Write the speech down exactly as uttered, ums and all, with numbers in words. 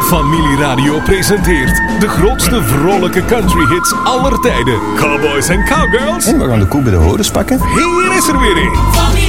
Familie Radio presenteert de grootste vrolijke country-hits aller tijden. Cowboys en cowgirls. En we gaan de koe bij de horens pakken. Hier is er weer een.